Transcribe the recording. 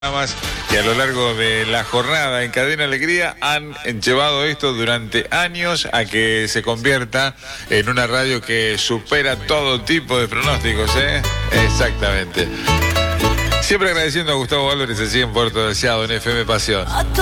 Más que a lo largo de la jornada en Cadena Alegría han llevado esto durante años a que se convierta en una radio que supera todo tipo de pronósticos, ¿eh? Exactamente. Siempre agradeciendo a Gustavo Álvarez allí en Puerto Deseado, en FM Pasión.